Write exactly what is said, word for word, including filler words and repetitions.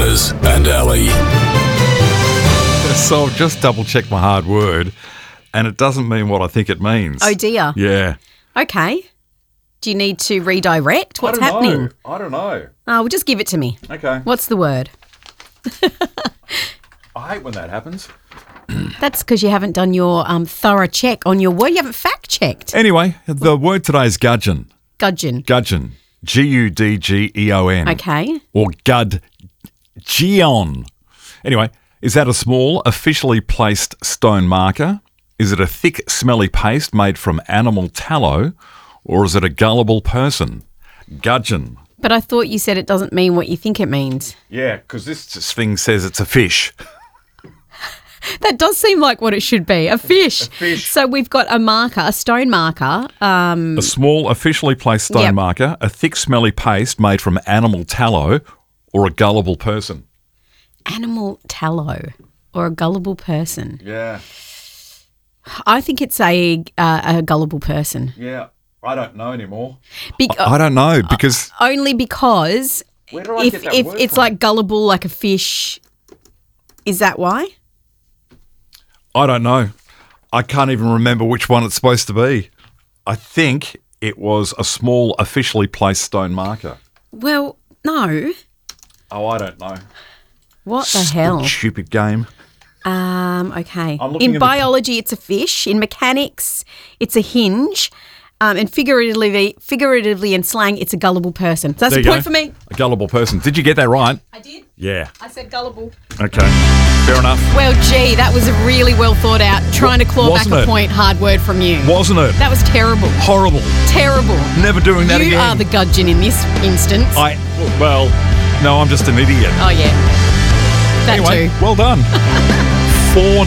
Gaz and Ali. So I've just double-checked my hard word, and it doesn't mean what I think it means. Oh, dear. Yeah. Okay. Do you need to redirect? What's I don't happening? know. I don't know. Oh, well, just give it to me. Okay. What's the word? I hate when that happens. That's because you haven't done your um, thorough check on your word. You haven't fact-checked. Anyway, the word today is gudgeon. Gudgeon. Gudgeon. G U D G E O N. Okay. Or gudgeon. Anyway, is that a small, officially placed stone marker? Is it a thick, smelly paste made from animal tallow? Or is it a gullible person? Gudgeon. But I thought you said it doesn't mean what you think it means. Yeah, because this thing says it's a fish. That does seem like what it should be, a fish. A fish. So we've got a marker, a stone marker. Um, A small, officially placed stone Yep. marker, a thick, smelly paste made from animal tallow, or a gullible person. animal tallow or a gullible person. Yeah. I think it's a uh, a gullible person. Yeah. I don't know anymore. Be- I don't know because only because Where do I if get that if word it's from? like gullible, like a fish, is that why? I don't know. I can't even remember which one it's supposed to be. I think it was a small, officially placed stone marker. Well, no. Oh, I don't know. What the hell? Stupid game. Um, okay. I'm looking In at the- biology, it's a fish. In mechanics, it's a hinge. Um, and figuratively, figuratively in slang, it's a gullible person. So that's There a you point go. for me. A gullible person. Did you get that right? I did. Yeah. I said gullible. Okay. Fair enough. Well, gee, that was a really well thought out, trying to claw back Wasn't a it? point, hard word from you. Wasn't it? That was terrible. Horrible. Terrible. Never doing that you again. are the gudgeon in this instance. I, well, no, I'm just an idiot. oh, yeah. That Anyway, too. well done. Four